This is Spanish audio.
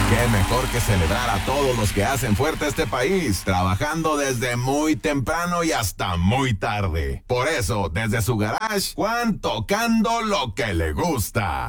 qué mejor que celebrar a todos los que hacen fuerte este país, trabajando desde muy temprano y hasta muy tarde. Por eso, desde su garage, Juan tocando lo que le gusta.